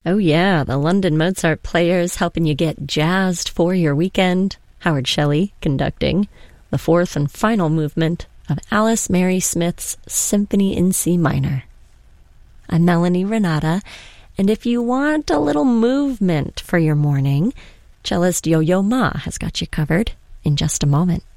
Oh yeah, the London Mozart Players helping you get jazzed for your weekend. Howard Shelley conducting the fourth and final movement of Alice Mary Smith's Symphony in C minor. I'm Melanie Renata, and if you want a little movement for your morning, cellist Yo-Yo Ma has got you covered in just a moment.